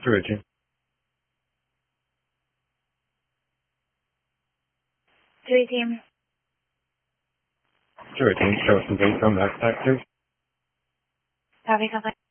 218. 218. 218, show us some data on that, please. Copy,